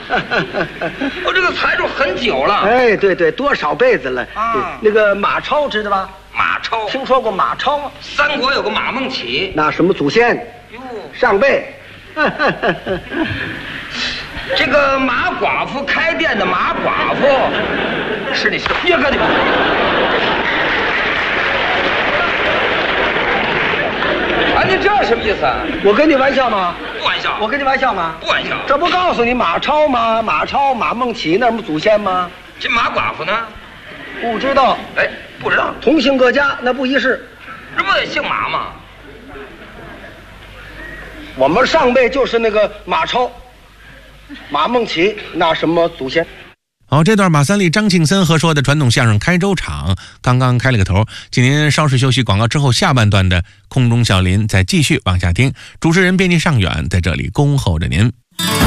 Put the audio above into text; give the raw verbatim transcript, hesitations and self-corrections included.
我这个财主很久了。 哎，对对，多少辈子了啊！ 那个马超知道吧？ 马超， 听说过马超吗？ 三国有个马孟起， 那什么祖先？ 哟， 上辈。 这个马寡妇开店的马寡妇，是你别跟你。啊，你这什么意思啊？ 我跟你玩笑吗？ 不玩笑。 我跟你玩笑吗？ 不玩笑。 这不告诉你马超吗？马超、马孟起那什么祖先吗？ 这马寡妇呢？ 不知道。 哎，不知道。 同姓各家，那不一世。 这不得姓马吗？ 我们上辈就是那个马超、马孟起那什么祖先。 好，这段马三立、张庆森合说的传统相声开州场刚刚开了个头，请您稍事休息广告之后，下半段的空中小林再继续往下听。主持人编辑尚远在这里恭候着您。